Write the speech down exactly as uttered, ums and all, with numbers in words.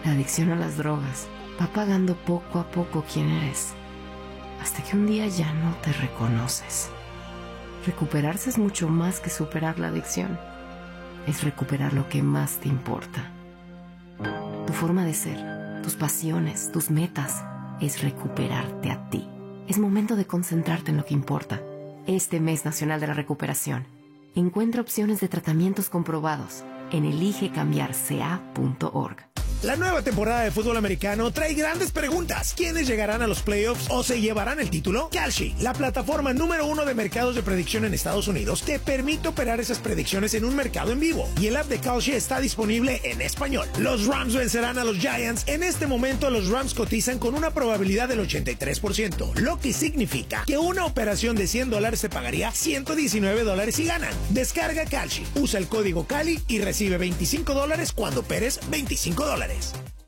La adicción a las drogas va apagando poco a poco quién eres, hasta que un día ya no te reconoces. Recuperarse es mucho más que superar la adicción. Es recuperar lo que más te importa. Tu forma de ser, tus pasiones, tus metas, es recuperarte a ti. Es momento de concentrarte en lo que importa. Este mes nacional de la recuperación, encuentra opciones de tratamientos comprobados en elige cambiar c a punto org. La nueva temporada de fútbol americano trae grandes preguntas. ¿Quiénes llegarán a los playoffs o se llevarán el título? Kalshi, la plataforma número uno de mercados de predicción en Estados Unidos, te permite operar esas predicciones en un mercado en vivo. Y el app de Kalshi está disponible en español. Los Rams vencerán a los Giants. En este momento los Rams cotizan con una probabilidad del ochenta y tres por ciento, lo que significa que una operación de cien dólares te pagaría ciento diecinueve dólares si ganan. Descarga Kalshi, usa el código Cali y recibe veinticinco dólares cuando operes veinticinco dólares.